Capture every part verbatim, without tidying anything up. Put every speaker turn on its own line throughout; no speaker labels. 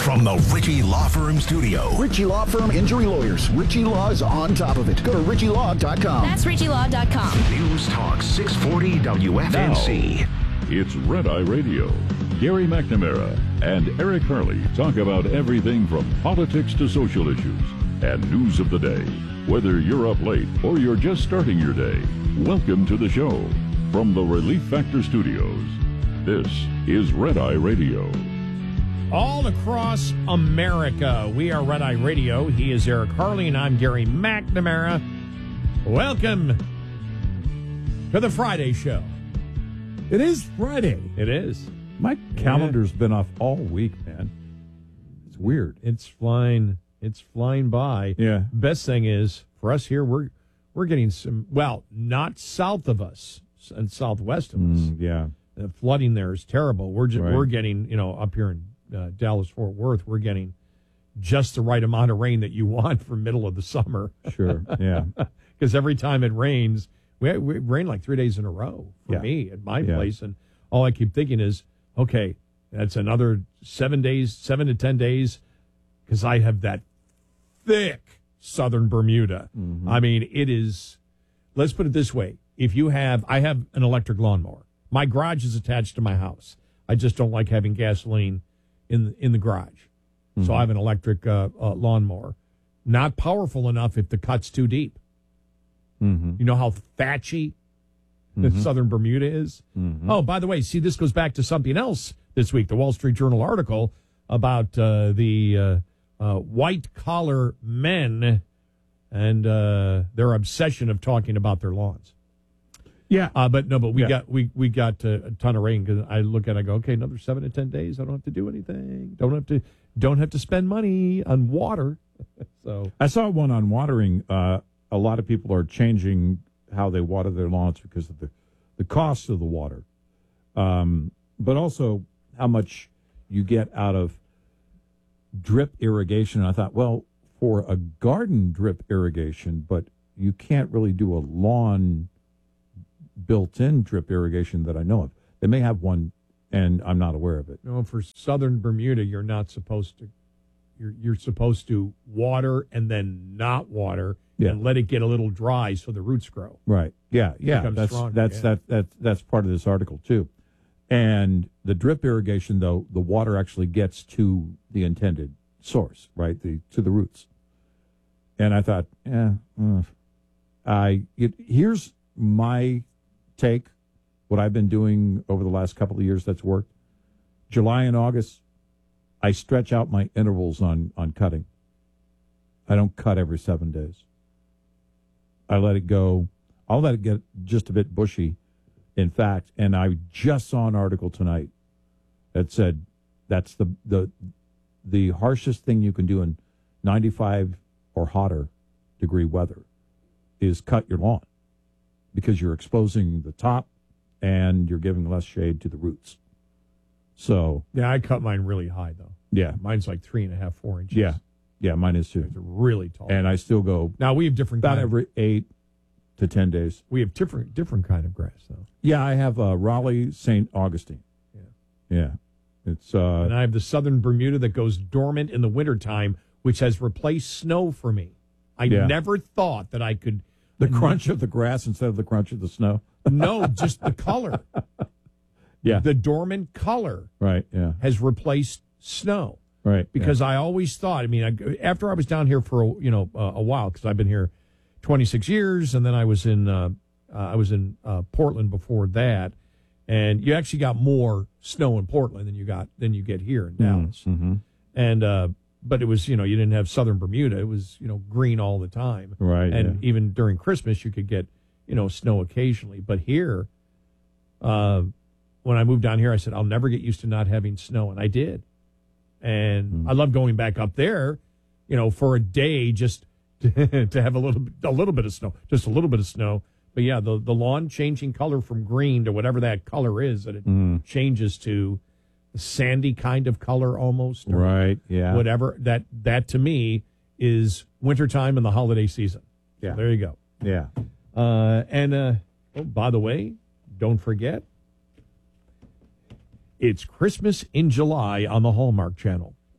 From the Ritchie Law Firm studio.
Ritchie Law Firm Injury Lawyers. Ritchie Law is on top of it. Go to ritchie law dot com.
That's ritchie law dot com.
News Talk six forty W F N C.
Now, it's Red Eye Radio. Gary McNamara and Eric Harley talk about everything from politics to social issues and news of the day. Whether you're up late or you're just starting your day, welcome to the show. From the Relief Factor Studios, this is Red Eye Radio.
All across America, we are Red Eye Radio. He is Eric Harley, and I'm Gary McNamara. Welcome to the Friday show.
It is Friday.
It is.
My calendar's yeah. been off all week, man. It's weird.
It's flying. It's flying by.
Yeah.
Best thing is, for us here, we're we're getting some, well, not south of us and southwest of us.
Mm, yeah.
The flooding there is terrible. We're just,
right.
we're getting, you know, up here in uh, Dallas-Fort Worth, we're getting just the right amount of rain that you want for middle of the summer.
Sure, yeah.
Because every time it rains, we, we rain like three days in a row for
yeah.
me at my
yeah.
place. And all I keep thinking is, okay, that's another seven days, seven to ten days, because I have that thick southern Bermuda.
Mm-hmm.
I mean, it is, let's put it this way. If you have, I have an electric lawnmower. My garage is attached to my house. I just don't like having gasoline in the, in the garage. Mm-hmm. So I have an electric uh, uh, lawnmower. Not powerful enough if the cut's too deep.
Mm-hmm.
You know how thatchy
mm-hmm.
the southern Bermuda is?
Mm-hmm.
Oh, by the way, see, this goes back to something else this week. The Wall Street Journal article about uh, the uh, uh, white-collar men and uh, their obsession of talking about their lawns.
Yeah,
uh, but no, but we
yeah.
got we we got uh, a ton of rain because I look at it, I go, okay, another seven to ten days. I don't have to do anything. Don't have to don't have to spend money on water. So
I saw one on watering. Uh, a lot of people are changing how they water their lawns because of the the cost of the water, um, but also how much you get out of drip irrigation. And I thought, well, for a garden drip irrigation, but you can't really do a lawn built-in drip irrigation that I know of. They may have one, and I'm not aware of it.
No, for southern Bermuda, you're not supposed to. You're you're supposed to water and then not water
yeah.
and let it get a little dry so the roots grow.
Right. Yeah. Yeah. That's
stronger,
that's
yeah.
that that that's part of this article too. And the drip irrigation, though, the water actually gets to the intended source, right? The to the roots. And I thought, yeah, uh, I it, here's my take, what I've been doing over the last couple of years that's worked. July and August, I stretch out my intervals on, on cutting. I don't cut every seven days. I let it go. I'll let it get just a bit bushy, in fact. And I just saw an article tonight that said that's the the the harshest thing you can do in ninety-five or hotter degree weather is cut your lawn, because you're exposing the top and you're giving less shade to the roots. So
yeah, I cut mine really high though.
Yeah,
mine's like three and a half, four inches.
Yeah, yeah, mine is too.
It's really tall.
And I still go.
Now we have different.
About
kind
every
of,
eight to ten days.
We have different different kind of grass though.
Yeah, I have uh, Raleigh Saint Augustine.
Yeah,
yeah, it's. Uh,
and I have the southern Bermuda that goes dormant in the wintertime, which has replaced snow for me. I
yeah.
never thought that I could.
The crunch of the grass instead of the crunch of the snow?
No, just the color.
Yeah.
The dormant color
right, yeah.
has replaced snow.
Right.
Because
yeah.
I always thought, I mean, I, after I was down here for, a, you know, uh, a while, because I've been here twenty-six years, and then I was in uh, uh, I was in uh, Portland before that, and you actually got more snow in Portland than you got than you get here in Dallas.
Mm-hmm.
And uh, but it was, you know, you didn't have southern Bermuda. It was, you know, green all the time.
Right.
And
yeah.
even during Christmas, you could get, you know, snow occasionally. But here, uh, when I moved down here, I said, I'll never get used to not having snow. And I did. And
mm.
I love going back up there, you know, for a day just to, to have a little, a little bit of snow, just a little bit of snow. But yeah, the, the lawn changing color from green to whatever that color is that it
mm.
changes to a sandy kind of color almost. Or
right, yeah.
Whatever. That, that to me is wintertime and the holiday season.
Yeah.
So there you go.
Yeah.
Uh, and, uh, oh, by the way, don't forget, it's Christmas in July on the Hallmark Channel.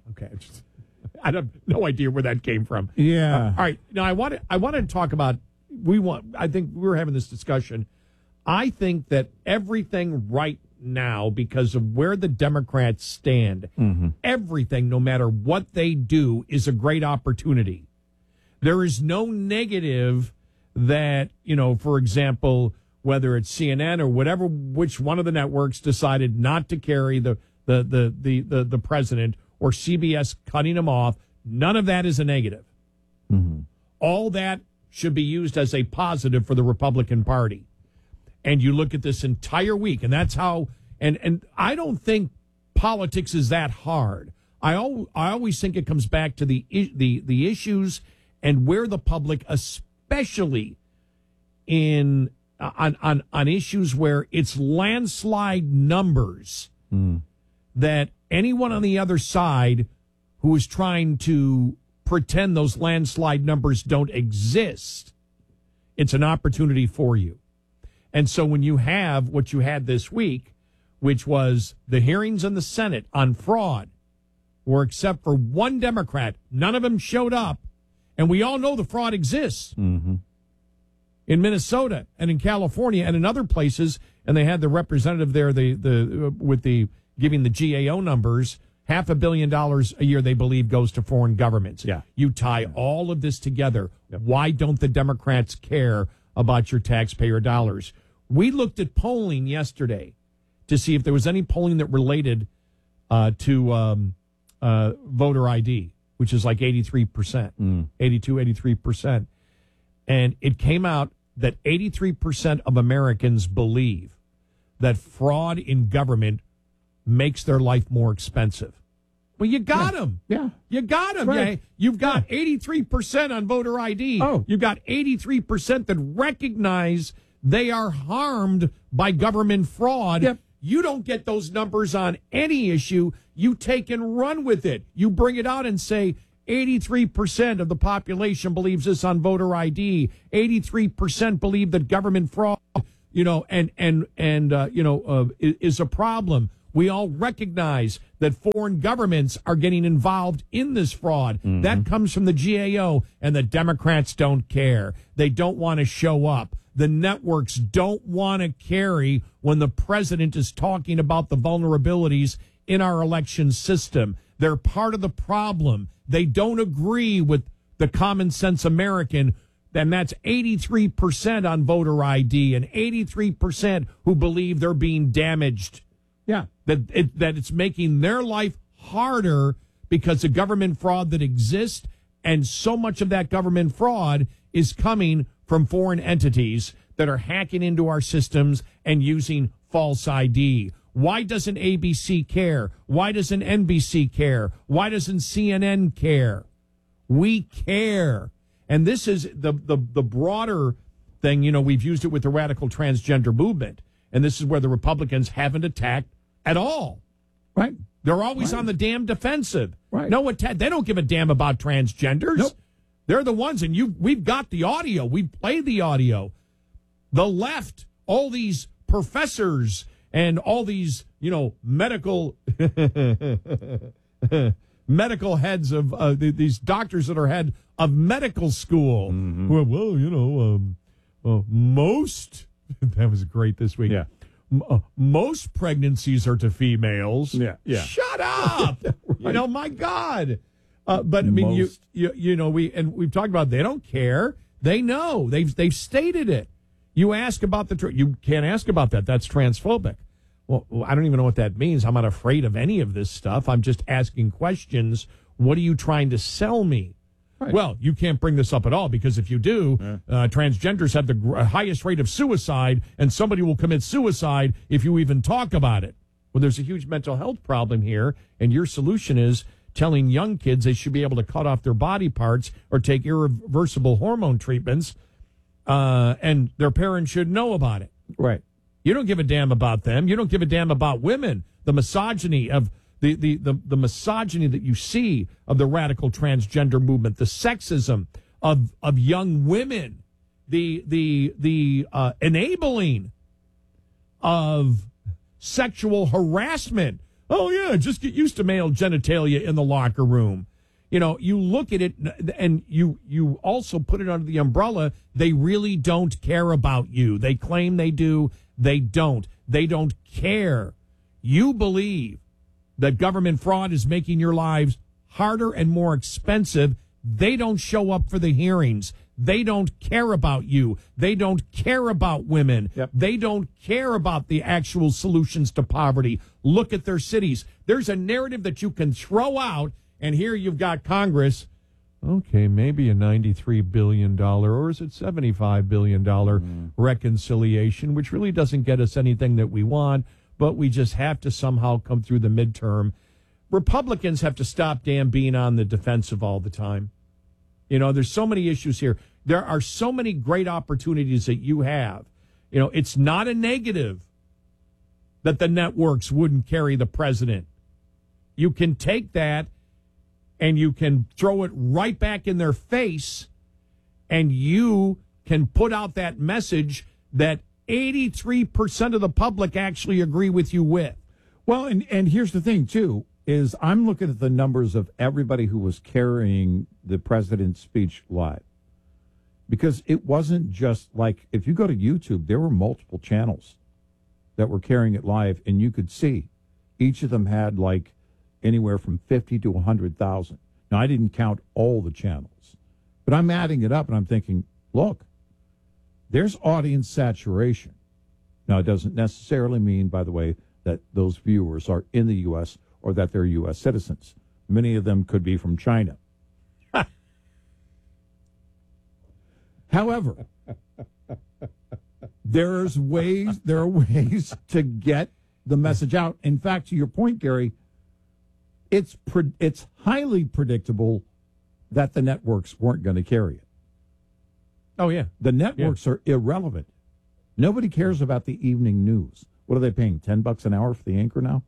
Okay. Just, I have no idea where that came from.
Yeah.
Uh, all right. Now, I want to, I want to talk about, we want, I think we were having this discussion. I think that everything right now, because of where the Democrats stand, mm-hmm. everything, no matter what they do, is a great opportunity. There is no negative that, you know, for example, whether it's C N N or whatever, which one of the networks decided not to carry the the the the the, the president, or C B S cutting him off, none of that is a negative. Mm-hmm. All that should be used as a positive for the Republican Party. And you look at this entire week, and that's how, and, and I don't think politics is that hard. I, al- I always think it comes back to the, the, the issues and where the public, especially in, on, on, on issues where it's landslide numbers, mm. that anyone on the other side who is trying to pretend those landslide numbers don't exist, it's an opportunity for you. And so when you have what you had this week, which was the hearings in the Senate on fraud, where except for one Democrat, none of them showed up, and we all know the fraud exists mm-hmm. in Minnesota and in California and in other places, and they had the representative there, the the uh, with the giving the G A O numbers, half a billion dollars a year they believe goes to foreign governments.
Yeah.
You tie yeah. all of this together. Yep. Why don't the Democrats care about your taxpayer dollars? We looked at polling yesterday to see if there was any polling that related uh, to um, uh, voter I D, which is like eighty-three percent, mm. eighty-two, eighty-three percent. And it came out that eighty-three percent of Americans believe that fraud in government makes their life more expensive. Well, you got
yeah.
them.
Yeah.
You got them.
Right.
Yeah. You've got
yeah.
eighty-three percent on voter I D.
Oh.
You've got eighty-three percent that recognize they are harmed by government fraud.
Yep.
You don't get those numbers on any issue. You take and run with it. You bring it out and say eighty-three percent of the population believes this on voter I D. eighty-three percent believe that government fraud, you know, and, and, and, uh, you know, uh, is, is a problem. We all recognize that foreign governments are getting involved in this fraud. Mm-hmm. That comes from the G A O, and the Democrats don't care. They don't want to show up. The networks don't want to carry when the president is talking about the vulnerabilities in our election system. They're part of the problem. They don't agree with the common sense American, and that's eighty-three percent on voter I D and eighty-three percent who believe they're being damaged.
Yeah.
That it, that it's making their life harder because of government fraud that exists, and so much of that government fraud is coming from foreign entities that are hacking into our systems and using false I D. Why doesn't A B C care? Why doesn't N B C care? Why doesn't C N N care? We care. And this is the, the, the broader thing. You know, we've used it with the radical transgender movement, and this is where the Republicans haven't attacked at all.
Right.
They're always
right.
on the damn defensive.
Right.
No attack. They don't give a damn about transgenders.
Nope.
They're the ones, and you we've got the audio. We've played the audio. The left, all these professors and all these, you know, medical medical heads of uh, these doctors that are head of medical school. Mm-hmm. Well, well, you know, um, uh, most that was great this week.
Yeah.
M- uh, most pregnancies are to females.
Yeah, yeah.
Shut up.
right.
You know, my God. Uh, but I mean, you, you you know, we and we've talked about they don't care. They know they've they've stated it. You ask about the tra- you can't ask about that. That's transphobic. Well, I don't even know what that means. I'm not afraid of any of this stuff. I'm just asking questions. What are you trying to sell me? Right. Well, you can't bring this up at all because if you do, yeah. uh, transgenders have the gr- highest rate of suicide, and somebody will commit suicide if you even talk about it. Well, there's a huge mental health problem here, and your solution is telling young kids they should be able to cut off their body parts or take irreversible hormone treatments, uh, and their parents should know about it.
Right.
You don't give a damn about them. You don't give a damn about women. The misogyny of the, the, the, the misogyny that you see of the radical transgender movement, the sexism of of young women, the the the uh, enabling of sexual harassment Oh, yeah, just get used to male genitalia in the locker room. You know, you look at it and you you also put it under the umbrella. They really don't care about you. They claim they do. They don't. They don't care. You believe that government fraud is making your lives harder and more expensive. They don't show up for the hearings. They don't care about you. They don't care about women.
Yep.
They don't care about the actual solutions to poverty. Look at their cities. There's a narrative that you can throw out. And here you've got Congress, okay, maybe a ninety-three billion dollars or is it seventy-five billion dollars mm. reconciliation, which really doesn't get us anything that we want, but we just have to somehow come through the midterm. Republicans have to stop damn being on the defensive all the time. You know, there's so many issues here. There are so many great opportunities that you have. You know, it's not a negative that the networks wouldn't carry the president. You can take that and you can throw it right back in their face, and you can put out that message that eighty-three percent of the public actually agree with you with.
Well, and, and here's the thing, too, is I'm looking at the numbers of everybody who was carrying the president's speech live. Because it wasn't just like, if you go to YouTube, there were multiple channels that were carrying it live, and you could see each of them had like anywhere from fifty to one hundred thousand. Now, I didn't count all the channels, but I'm adding it up and I'm thinking, look, there's audience saturation. Now, it doesn't necessarily mean, by the way, that those viewers are in the U S or that they're U S citizens. Many of them could be from China. However, there's ways, there are ways to get the message out. In fact, to your point, Gary, It's pre- it's highly predictable that the networks weren't going to carry it.
Oh, yeah.
The networks yeah. are irrelevant. Nobody cares about the evening news. What are they paying, ten bucks an hour for the anchor now?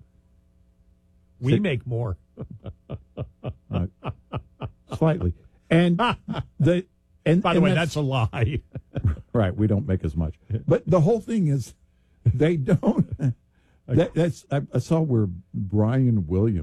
We Six. make more.
uh, slightly. And the and
By the
and
way, that's, that's a lie.
Right, we don't make as much. But the whole thing is they don't. That, that's I, I saw where Brian Williams